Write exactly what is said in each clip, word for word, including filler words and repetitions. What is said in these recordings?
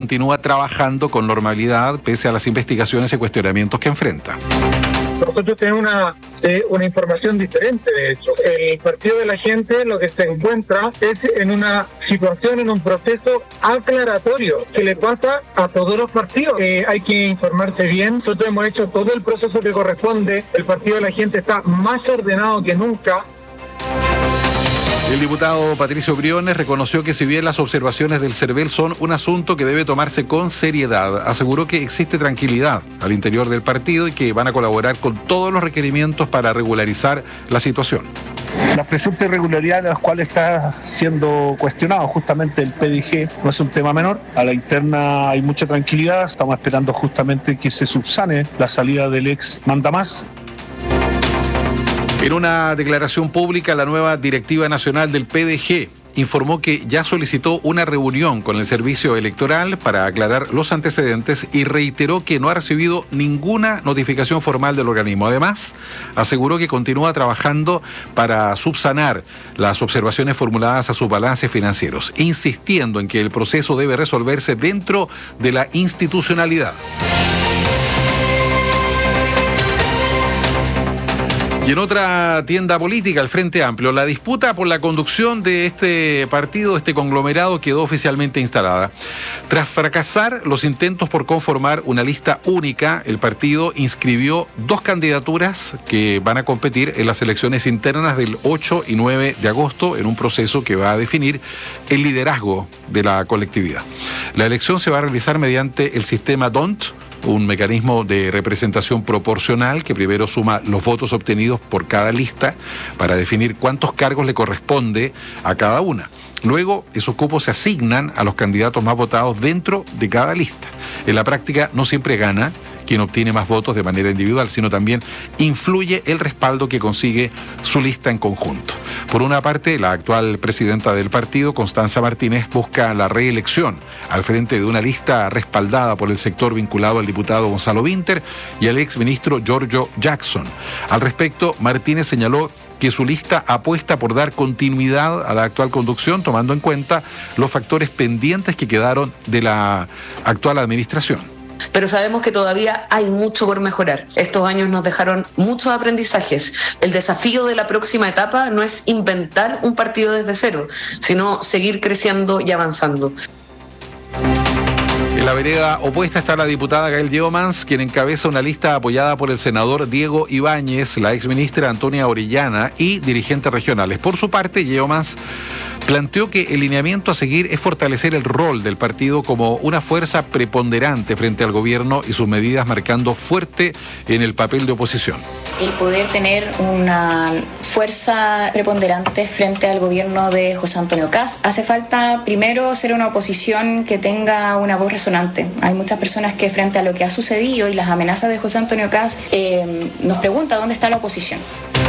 continúa trabajando con normalidad pese a las investigaciones y cuestionamientos que enfrenta. Nosotros tenemos una, eh, una información diferente, de hecho. El Partido de la Gente lo que se encuentra es en una situación, en un proceso aclaratorio que le pasa a todos los partidos. Eh, hay que informarse bien. Nosotros hemos hecho todo el proceso que corresponde. El Partido de la Gente está más ordenado que nunca. El diputado Patricio Briones reconoció que si bien las observaciones del CERVEL son un asunto que debe tomarse con seriedad, aseguró que existe tranquilidad al interior del partido y que van a colaborar con todos los requerimientos para regularizar la situación. Las presuntas irregularidades a las cuales está siendo cuestionado justamente el P D G no es un tema menor. A la interna hay mucha tranquilidad, estamos esperando justamente que se subsane la salida del ex mandamás. En una declaración pública, la nueva directiva nacional del P D G informó que ya solicitó una reunión con el servicio electoral para aclarar los antecedentes y reiteró que no ha recibido ninguna notificación formal del organismo. Además, aseguró que continúa trabajando para subsanar las observaciones formuladas a sus balances financieros, insistiendo en que el proceso debe resolverse dentro de la institucionalidad. Y en otra tienda política, el Frente Amplio, la disputa por la conducción de este partido, este conglomerado, quedó oficialmente instalada. Tras fracasar los intentos por conformar una lista única, el partido inscribió dos candidaturas que van a competir en las elecciones internas del ocho y nueve de agosto, en un proceso que va a definir el liderazgo de la colectividad. La elección se va a realizar mediante el sistema D O N T, un mecanismo de representación proporcional que primero suma los votos obtenidos por cada lista para definir cuántos cargos le corresponde a cada una. Luego, esos cupos se asignan a los candidatos más votados dentro de cada lista. En la práctica, no siempre gana quien obtiene más votos de manera individual, sino también influye el respaldo que consigue su lista en conjunto. Por una parte, la actual presidenta del partido, Constanza Martínez, busca la reelección al frente de una lista respaldada por el sector vinculado al diputado Gonzalo Vinter y al exministro Giorgio Jackson. Al respecto, Martínez señaló que su lista apuesta por dar continuidad a la actual conducción, tomando en cuenta los factores pendientes que quedaron de la actual administración. Pero sabemos que todavía hay mucho por mejorar. Estos años nos dejaron muchos aprendizajes. El desafío de la próxima etapa no es inventar un partido desde cero, sino seguir creciendo y avanzando. En la vereda opuesta está la diputada Gael Yeomans, quien encabeza una lista apoyada por el senador Diego Ibáñez, la exministra Antonia Orellana y dirigentes regionales. Por su parte, Yeomans planteó que el lineamiento a seguir es fortalecer el rol del partido como una fuerza preponderante frente al gobierno y sus medidas marcando fuerte en el papel de oposición. El poder tener una fuerza preponderante frente al gobierno de José Antonio Kast. Hace falta primero ser una oposición que tenga una voz resonante. Hay muchas personas que frente a lo que ha sucedido y las amenazas de José Antonio Kast eh, nos preguntan dónde está la oposición.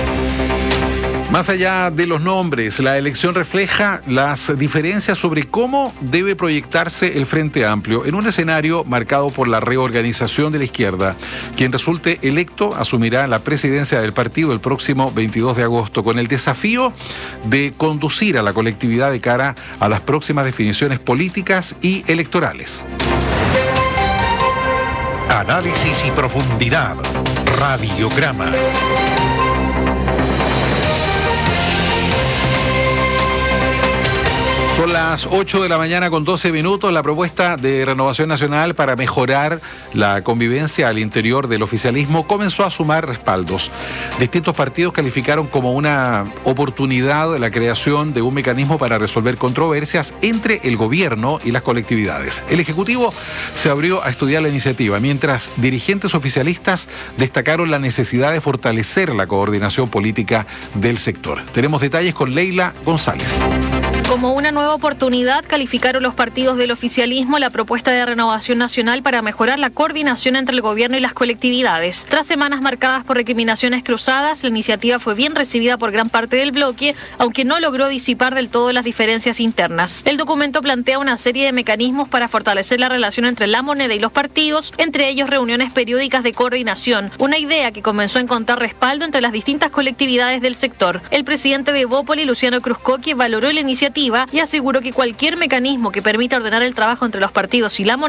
Más allá de los nombres, la elección refleja las diferencias sobre cómo debe proyectarse el Frente Amplio en un escenario marcado por la reorganización de la izquierda. Quien resulte electo asumirá la presidencia del partido el próximo veintidós de agosto con el desafío de conducir a la colectividad de cara a las próximas definiciones políticas y electorales. Análisis y profundidad. Radiograma. Son las ocho de la mañana con doce minutos. La propuesta de Renovación Nacional para mejorar la convivencia al interior del oficialismo comenzó a sumar respaldos. Distintos partidos calificaron como una oportunidad la creación de un mecanismo para resolver controversias entre el gobierno y las colectividades. El Ejecutivo se abrió a estudiar la iniciativa, mientras dirigentes oficialistas destacaron la necesidad de fortalecer la coordinación política del sector. Tenemos detalles con Leila González. Como una nueva oportunidad, calificaron los partidos del oficialismo la propuesta de Renovación Nacional para mejorar la coordinación entre el gobierno y las colectividades. Tras semanas marcadas por recriminaciones cruzadas, la iniciativa fue bien recibida por gran parte del bloque, aunque no logró disipar del todo las diferencias internas. El documento plantea una serie de mecanismos para fortalecer la relación entre la moneda y los partidos, entre ellos reuniones periódicas de coordinación, una idea que comenzó a encontrar respaldo entre las distintas colectividades del sector. El presidente de Bópoli, Luciano Cruzcoque, valoró la iniciativa y aseguró que cualquier mecanismo que permita ordenar el trabajo entre los partidos y la moneda